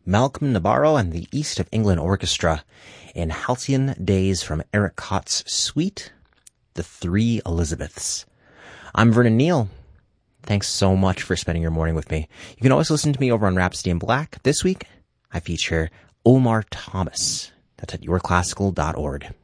Malcolm Nabarro and the East of England Orchestra in Halcyon Days from Eric Kott's suite, The Three Elizabeths. I'm Vernon Neal. Thanks so much for spending your morning with me. You can always listen to me over on Rhapsody in Black. This week, I feature Omar Thomas. That's at yourclassical.org.